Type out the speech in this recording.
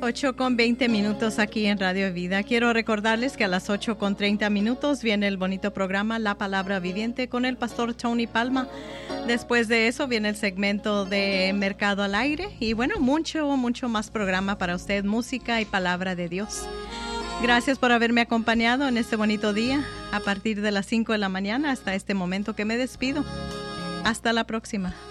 8:20 aquí en Radio Vida. Quiero recordarles que a las 8:30 viene el bonito programa La Palabra Viviente con el pastor Tony Palma. Después de eso viene el segmento de Mercado al Aire y bueno, mucho más programa para usted, música y palabra de Dios. Gracias por haberme acompañado en este bonito día a partir de las 5 de la mañana hasta este momento que me despido. Hasta la próxima.